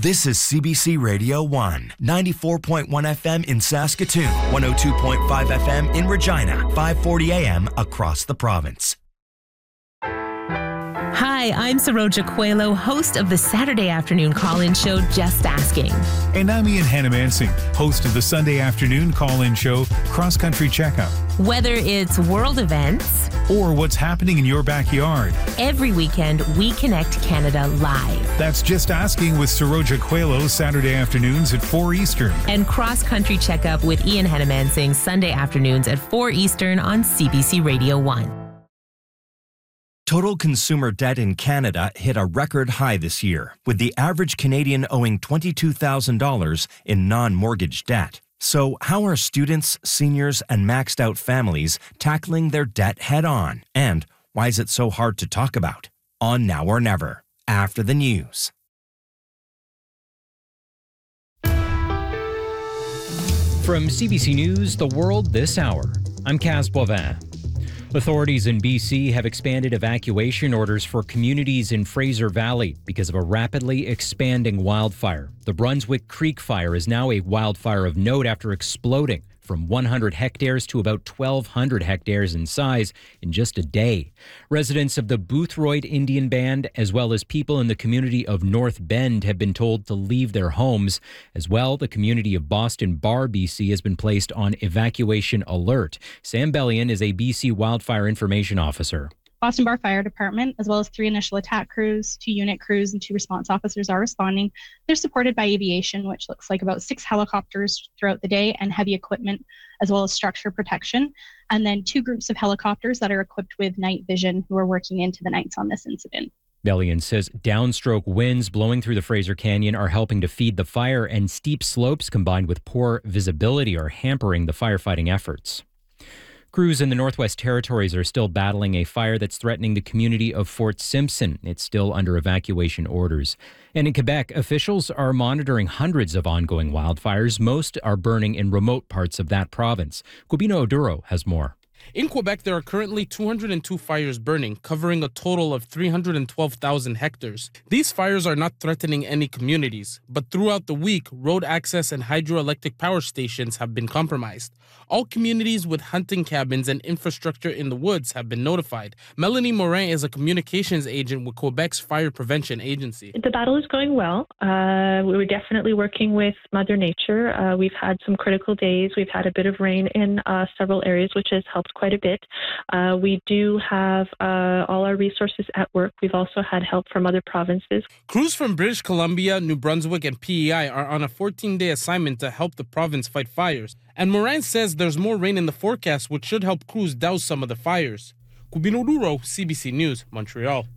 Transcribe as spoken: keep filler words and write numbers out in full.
This is C B C Radio one, ninety-four point one F M in Saskatoon, one oh two point five F M in Regina, five forty A M across the province. Hi, I'm Saroja Coelho, host of the Saturday afternoon call-in show Just Asking. And I'm Ian Hannamansing, host of the Sunday afternoon call-in show Cross Country Checkup. Whether it's world events or what's happening in your backyard, every weekend we connect Canada live. That's Just Asking with Saroja Coelho, Saturday afternoons at four Eastern. And Cross Country Checkup with Ian Hannamansing, Sunday afternoons at four Eastern on C B C Radio one. Total consumer debt in Canada hit a record high this year, with the average Canadian owing twenty-two thousand dollars in non-mortgage debt. So how are students, seniors, and maxed-out families tackling their debt head-on? And why is it so hard to talk about? On Now or Never, after the news. From C B C News, The World This Hour, I'm Cas Boivin. Authorities in B C have expanded evacuation orders for communities in Fraser Valley because of a rapidly expanding wildfire. The Brunswick Creek fire is now a wildfire of note after exploding from one hundred hectares to about twelve hundred hectares in size in just a day. Residents of the Boothroyd Indian Band, as well as people in the community of North Bend, have been told to leave their homes. As well, the community of Boston Bar, B C, has been placed on evacuation alert. Sam Bellion is a B C Wildfire Information Officer. Boston Bar Fire Department, as well as three initial attack crews, two unit crews, and two response officers are responding. They're supported by aviation, which looks like about six helicopters throughout the day, and heavy equipment, as well as structure protection. And then two groups of helicopters that are equipped with night vision who are working into the nights on this incident. Bellion says downstroke winds blowing through the Fraser Canyon are helping to feed the fire, and steep slopes combined with poor visibility are hampering the firefighting efforts. Crews in the Northwest Territories are still battling a fire that's threatening the community of Fort Simpson. It's still under evacuation orders. And in Quebec, officials are monitoring hundreds of ongoing wildfires. Most are burning in remote parts of that province. Cubino Oduro has more. In Quebec, there are currently two hundred two fires burning, covering a total of three hundred twelve thousand hectares. These fires are not threatening any communities, but throughout the week, road access and hydroelectric power stations have been compromised. All communities with hunting cabins and infrastructure in the woods have been notified. Melanie Morin is a communications agent with Quebec's Fire Prevention Agency. The battle is going well. Uh, we're definitely working with Mother Nature. Uh, we've had some critical days. We've had a bit of rain in uh, several areas, which has helped quite a bit. Uh, we do have uh, all our resources at work. We've also had help from other provinces. Crews from British Columbia, New Brunswick, and P E I are on a fourteen-day assignment to help the province fight fires. And Morin says there's more rain in the forecast, which should help crews douse some of the fires. Cubino Oduro, C B C News, Montreal.